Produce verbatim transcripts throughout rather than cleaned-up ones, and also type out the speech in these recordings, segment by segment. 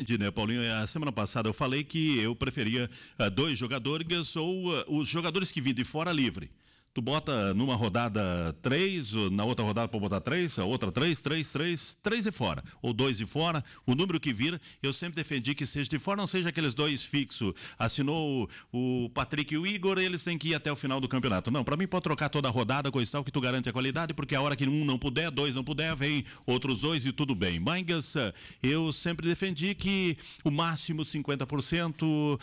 defendi, né, Paulinho? A semana passada eu falei que eu preferia uh, dois jogadores ou uh, os jogadores que vêm de fora livre. Tu bota numa rodada três, na outra rodada pode botar três, a outra três, três, três, três e fora, ou dois e fora, o número que vira, eu sempre defendi que seja de fora, não seja aqueles dois fixos, assinou o, o Patrick e o Igor, eles têm que ir até o final do campeonato. Não, pra mim pode trocar toda a rodada, coisa e tal, que tu garante a qualidade, porque a hora que um não puder, dois não puder, vem outros dois e tudo bem. Mas eu sempre defendi que o máximo cinquenta por cento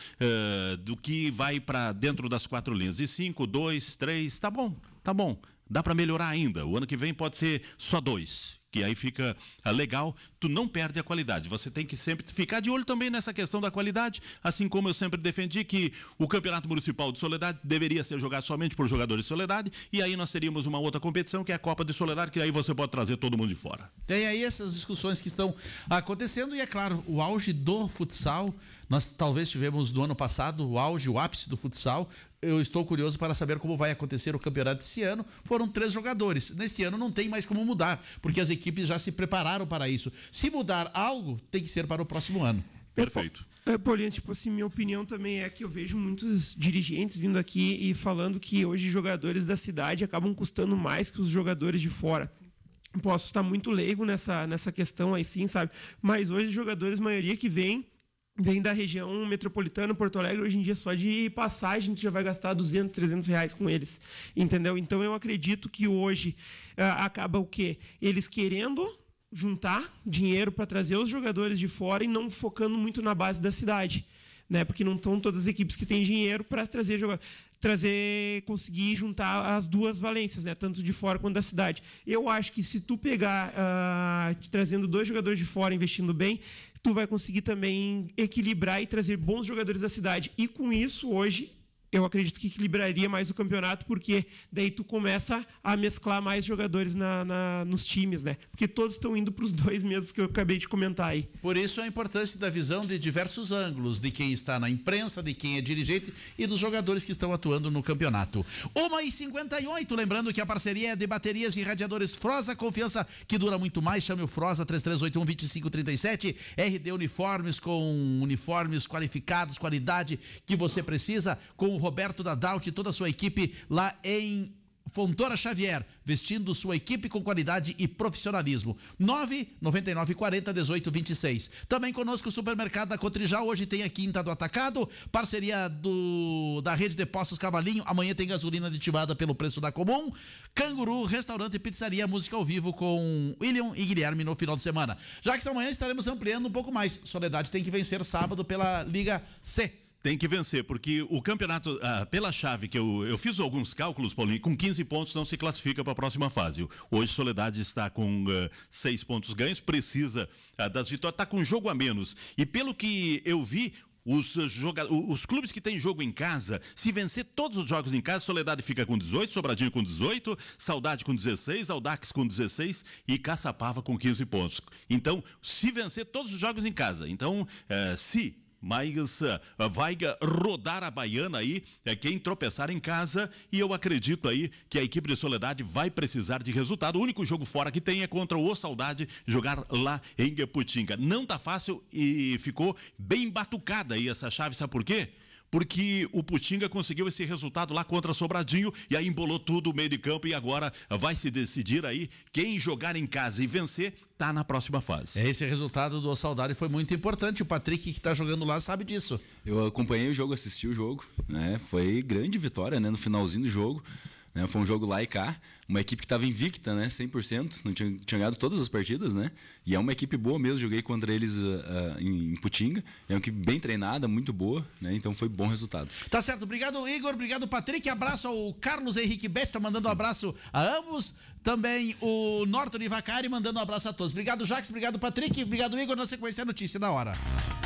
uh, do que vai pra dentro das quatro linhas, e cinco, dois, três, tá bom, tá bom, dá para melhorar ainda. O ano que vem pode ser só dois, que aí fica ah, legal, tu não perde a qualidade. Você tem que sempre ficar de olho também nessa questão da qualidade, assim como eu sempre defendi que o Campeonato Municipal de Soledade deveria ser jogado somente por jogadores de Soledade, e aí nós teríamos uma outra competição, que é a Copa de Soledade, que aí você pode trazer todo mundo de fora. Tem aí essas discussões que estão acontecendo, e é claro, o auge do futsal, nós talvez tivemos no ano passado o auge, o ápice do futsal. Eu estou curioso para saber como vai acontecer o campeonato esse ano. Foram três jogadores. Neste ano não tem mais como mudar, porque as equipes já se prepararam para isso. Se mudar algo, tem que ser para o próximo ano. Perfeito. É, Paulinho, tipo assim, minha opinião também é que eu vejo muitos dirigentes vindo aqui e falando que hoje jogadores da cidade acabam custando mais que os jogadores de fora. Posso estar muito leigo nessa, nessa questão aí sim, sabe? Mas hoje os jogadores, maioria que vem... vem da região metropolitana, Porto Alegre, hoje em dia só de passagem a gente já vai gastar duzentos, trezentos reais com eles, entendeu? Então eu acredito que hoje uh, acaba o quê? Eles querendo juntar dinheiro para trazer os jogadores de fora e não focando muito na base da cidade, né? Porque não estão todas as equipes que têm dinheiro para trazer jogadores, trazer, conseguir juntar as duas valências, né? Tanto de fora quanto da cidade. Eu acho que se tu pegar, uh, trazendo dois jogadores de fora, investindo bem, tu vai conseguir também equilibrar e trazer bons jogadores da cidade. E com isso, hoje, eu acredito que equilibraria mais o campeonato, porque daí tu começa a mesclar mais jogadores na, na, nos times, né? Porque todos estão indo para os dois mesmos que eu acabei de comentar aí. Por isso a importância da visão de diversos ângulos, de quem está na imprensa, de quem é dirigente e dos jogadores que estão atuando no campeonato. uma e cinquenta e oito, lembrando que a parceria é de baterias e radiadores Frosa, confiança que dura muito mais. Chame o Frosa, três três oito um, dois cinco três sete. R D Uniformes, com uniformes qualificados, qualidade que você precisa, com o Roberto Dadalt e toda a sua equipe lá em Fontoura Xavier, vestindo sua equipe com qualidade e profissionalismo. nove nove nove quatro zero um oito dois seis. Também conosco o Supermercado da Cotrijal, hoje tem a Quinta do Atacado, parceria do da Rede de Postos Cavalinho, amanhã tem gasolina aditivada pelo preço da Comum. Canguru, restaurante e pizzaria, música ao vivo com William e Guilherme no final de semana. Já que amanhã estaremos ampliando um pouco mais. Soledade tem que vencer sábado pela Liga C. Tem que vencer, porque o campeonato, ah, pela chave que eu, eu fiz alguns cálculos, Paulinho, com quinze pontos não se classifica para a próxima fase. Hoje Soledade está com uh, seis pontos ganhos, precisa uh, das vitórias, está com um jogo a menos. E pelo que eu vi, os, uh, joga- os clubes que têm jogo em casa, se vencer todos os jogos em casa, Soledade fica com dezoito, Sobradinho com dezoito, Saudade com dezesseis, Audax com dezesseis e Caçapava com quinze pontos. Então, se vencer todos os jogos em casa, então, uh, se... mas uh, vai rodar a baiana aí, é quem tropeçar em casa, e eu acredito aí que a equipe de Soledade vai precisar de resultado. O único jogo fora que tem é contra o Saudade, jogar lá em Putinga. Não tá fácil e ficou bem batucada aí essa chave, sabe por quê? Porque o Putinga conseguiu esse resultado lá contra Sobradinho e aí embolou tudo o meio de campo, e agora vai se decidir aí quem jogar em casa e vencer tá na próxima fase. Esse resultado do Saudade foi muito importante, o Patrick que tá jogando lá sabe disso. Eu acompanhei o jogo, assisti o jogo, né? Foi grande vitória, né? No finalzinho do jogo. Né, foi um jogo lá e cá, uma equipe que estava invicta, né, cem por cento, não tinha, tinha ganhado todas as partidas, né, e é uma equipe boa mesmo. Joguei contra eles uh, uh, em, em Putinga, é uma equipe bem treinada, muito boa, né, então foi bom resultado. Tá certo, obrigado Igor, obrigado Patrick, abraço ao Carlos Henrique Beth, tá mandando um abraço a ambos, também o Norton e Vacari mandando um abraço a todos. Obrigado Jacques, obrigado Patrick, obrigado Igor. Na sequência a notícia da hora.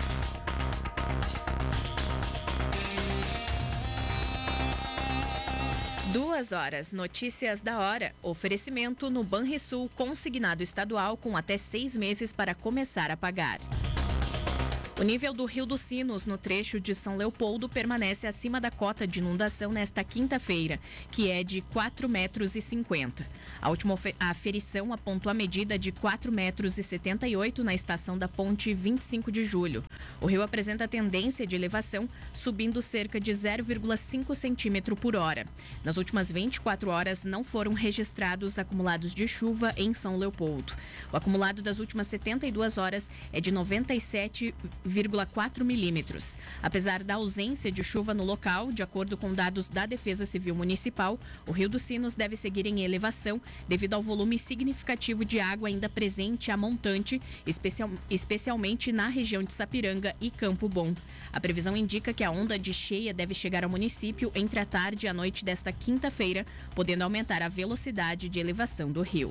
Duas horas, notícias da hora. Oferecimento no Banrisul, consignado estadual com até seis meses para começar a pagar. O nível do Rio dos Sinos, no trecho de São Leopoldo, permanece acima da cota de inundação nesta quinta-feira, que é de quatro metros e cinquenta. A última aferição apontou a medida de quatro metros e setenta e oito na estação da ponte vinte e cinco de julho. O rio apresenta tendência de elevação, subindo cerca de zero vírgula cinco centímetro por hora. Nas últimas vinte e quatro horas, não foram registrados acumulados de chuva em São Leopoldo. O acumulado das últimas setenta e duas horas é de noventa e sete vírgula quatro milímetros. Apesar da ausência de chuva no local, de acordo com dados da Defesa Civil Municipal, o Rio dos Sinos deve seguir em elevação devido ao volume significativo de água ainda presente a montante, especial, especialmente na região de Sapiranga e Campo Bom. A previsão indica que a onda de cheia deve chegar ao município entre a tarde e a noite desta quinta-feira, podendo aumentar a velocidade de elevação do rio.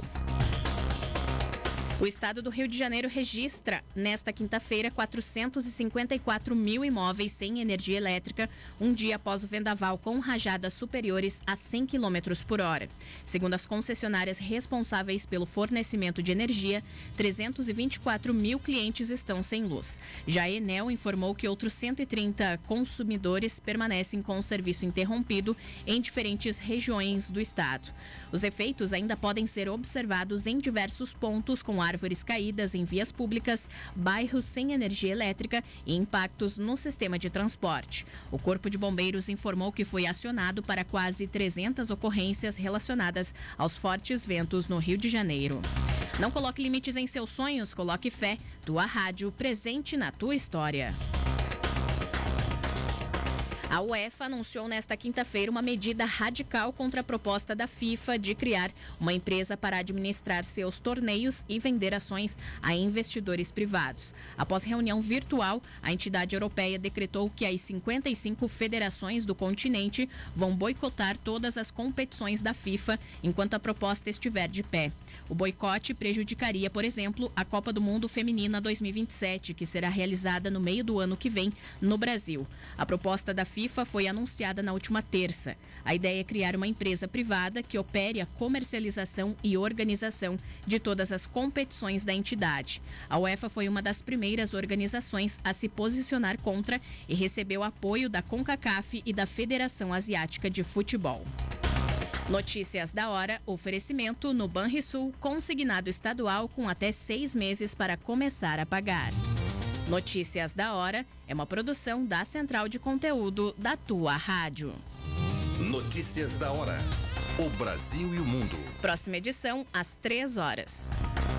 O estado do Rio de Janeiro registra, nesta quinta-feira, quatrocentos e cinquenta e quatro mil imóveis sem energia elétrica, um dia após o vendaval com rajadas superiores a cem quilômetros por hora. Segundo as concessionárias responsáveis pelo fornecimento de energia, trezentos e vinte e quatro mil clientes estão sem luz. Já a Enel informou que outros cento e trinta consumidores permanecem com o serviço interrompido em diferentes regiões do estado. Os efeitos ainda podem ser observados em diversos pontos, com árvores caídas em vias públicas, bairros sem energia elétrica e impactos no sistema de transporte. O Corpo de Bombeiros informou que foi acionado para quase trezentas ocorrências relacionadas aos fortes ventos no Rio de Janeiro. Não coloque limites em seus sonhos, coloque fé. Tua rádio, presente na tua história. A UEFA anunciou nesta quinta-feira uma medida radical contra a proposta da FIFA de criar uma empresa para administrar seus torneios e vender ações a investidores privados. Após reunião virtual, a entidade europeia decretou que as cinquenta e cinco federações do continente vão boicotar todas as competições da FIFA enquanto a proposta estiver de pé. O boicote prejudicaria, por exemplo, a Copa do Mundo Feminina dois mil e vinte e sete, que será realizada no meio do ano que vem no Brasil. A proposta da FIFA foi anunciada na última terça. A ideia é criar uma empresa privada que opere a comercialização e organização de todas as competições da entidade. A UEFA foi uma das primeiras organizações a se posicionar contra e recebeu apoio da CONCACAF e da Federação Asiática de Futebol. Notícias da hora, oferecimento no Banrisul, consignado estadual com até seis meses para começar a pagar. Notícias da hora é uma produção da Central de Conteúdo da tua rádio. Notícias da hora. O Brasil e o mundo. Próxima edição, às três horas.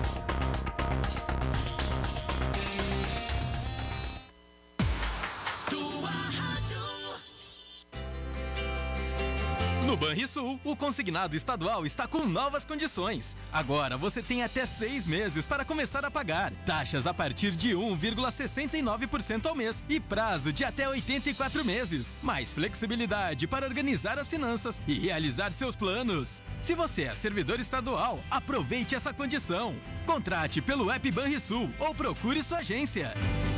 No Banrisul, o consignado estadual está com novas condições. Agora você tem até seis meses para começar a pagar. Taxas a partir de um vírgula sessenta e nove por cento ao mês e prazo de até oitenta e quatro meses. Mais flexibilidade para organizar as finanças e realizar seus planos. Se você é servidor estadual, aproveite essa condição. Contrate pelo app Banrisul ou procure sua agência.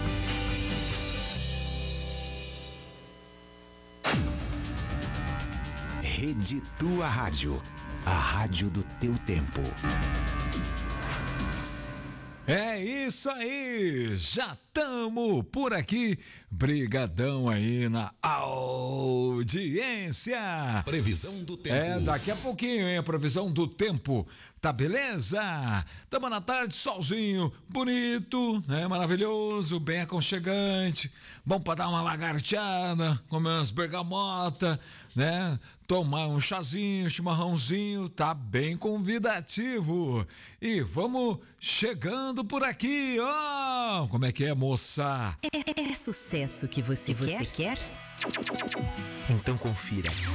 Rede Tua Rádio, a rádio do teu tempo. É isso aí, já estamos por aqui, brigadão aí na audiência. Previsão do tempo. É, daqui a pouquinho, hein, a previsão do tempo, tá beleza? Tamo na tarde, solzinho, bonito, né, maravilhoso, bem aconchegante, bom pra dar uma lagarteada, comer umas bergamota, né, tomar um chazinho, chimarrãozinho, tá bem convidativo. E vamos chegando por aqui, ó. Como é que é, moça? É, é, é sucesso que você, você quer? Então confira.